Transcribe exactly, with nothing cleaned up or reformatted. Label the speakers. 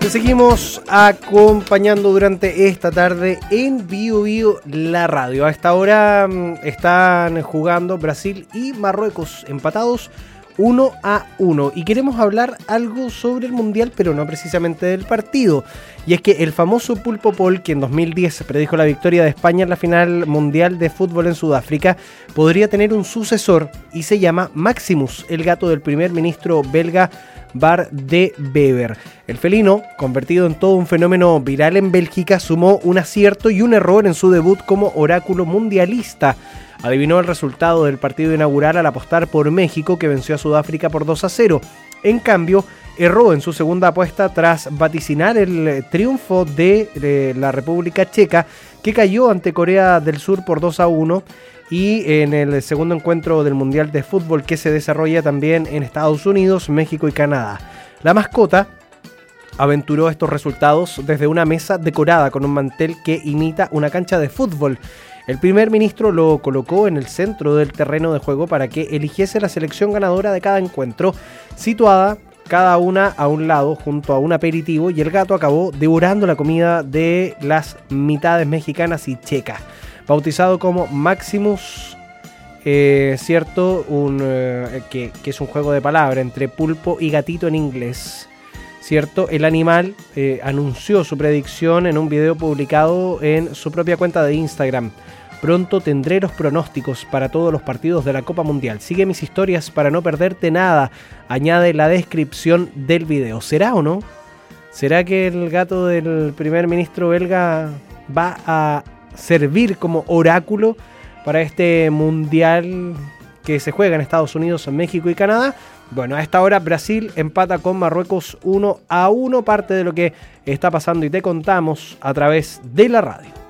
Speaker 1: Te seguimos acompañando durante esta tarde en Bio Bio la radio. A esta hora están jugando Brasil y Marruecos empatados uno a uno. Y queremos hablar algo sobre el Mundial, pero no precisamente del partido. Y es que el famoso Pulpo Paul, que en dos mil diez predijo la victoria de España en la final mundial de fútbol en Sudáfrica, podría tener un sucesor y se llama Maximus, el gato del primer ministro belga Bart de Wever. El felino, convertido en todo un fenómeno viral en Bélgica, sumó un acierto y un error en su debut como oráculo mundialista. Adivinó el resultado del partido inaugural al apostar por México, que venció a Sudáfrica por dos a cero. En cambio, erró en su segunda apuesta tras vaticinar el triunfo de, de la República Checa, que cayó ante Corea del Sur por dos a uno. Y en el segundo encuentro del Mundial de Fútbol, que se desarrolla también en Estados Unidos, México y Canadá. La mascota aventuró estos resultados desde una mesa decorada con un mantel que imita una cancha de fútbol. El primer ministro lo colocó en el centro del terreno de juego para que eligiese la selección ganadora de cada encuentro, situada cada una a un lado junto a un aperitivo, y el gato acabó devorando la comida de las mitades mexicanas y checas. Bautizado como Maximus, eh, cierto, un, eh, que, que es un juego de palabras entre pulpo y gatito en inglés, cierto, el animal eh, anunció su predicción en un video publicado en su propia cuenta de Instagram. Pronto tendré los pronósticos para todos los partidos de la Copa Mundial. Sigue mis historias para no perderte nada, añade la descripción del video. ¿Será o no? ¿Será que el gato del primer ministro belga va a servir como oráculo para este mundial que se juega en Estados Unidos, México y Canadá? Bueno, a esta hora Brasil empata con Marruecos uno a uno, parte de lo que está pasando y te contamos a través de la radio.